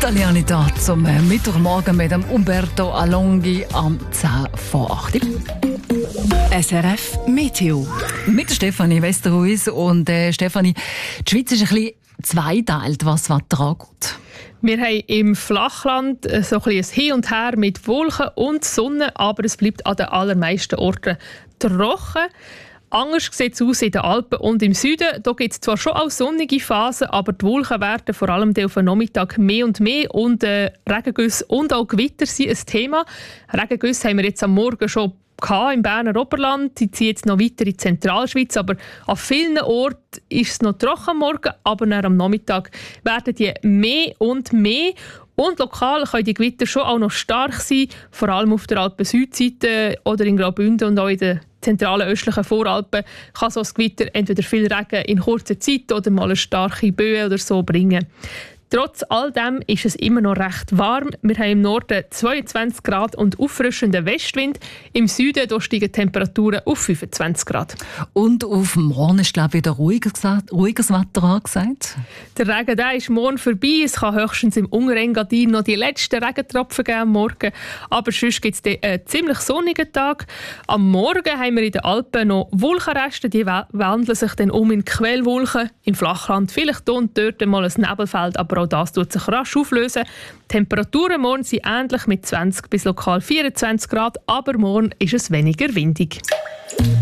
Italianità zum Mittwochmorgen mit dem Umberto Alonghi am 10 vor 8. SRF Meteo. Mit der Stefanie Westerhuis. Und Stefanie, die Schweiz ist ein bisschen zweiteilt, was das Wetter angeht. Wir haben im Flachland so ein Hin und Her mit Wolken und Sonne, aber es bleibt an den allermeisten Orten trocken. Anders sieht es aus in den Alpen und im Süden. Da gibt es zwar schon auch sonnige Phasen, aber die Wolken werden vor allem auf den Nachmittag mehr und mehr. Und Regengüsse und auch Gewitter sind ein Thema. Regengüsse haben wir jetzt am Morgen schon im Berner Oberland. Die ziehen jetzt noch weiter in die Zentralschweiz. Aber an vielen Orten ist es noch trocken am Morgen, aber dann am Nachmittag werden die mehr und mehr. Und lokal können die Gewitter schon auch noch stark sein, vor allem auf der Alpen-Südseite oder in Graubünden und auch in den zentralen östlichen Voralpen kann so ein Gewitter entweder viel Regen in kurzer Zeit oder mal eine starke Böe oder so bringen. Trotz all dem ist es immer noch recht warm. Wir haben im Norden 22 Grad und auffrischenden Westwind. Im Süden da steigen die Temperaturen auf 25 Grad. Und auf morgen ist, glaube ich, wieder ruhiges Wetter angesagt. Der Regen der ist morgen vorbei. Es kann höchstens im Unterengadin noch die letzten Regentropfen geben am Morgen. Aber sonst gibt es einen ziemlich sonnigen Tag. Am Morgen haben wir in den Alpen noch Wolkenreste. Die wandeln sich dann in Quellwolken. Im Flachland vielleicht hier und dort mal ein Nebelfeld, aber auch das tut sich rasch auflösen. Die Temperaturen morgen sind ähnlich mit 20 bis lokal 24 Grad, aber morgen ist es weniger windig.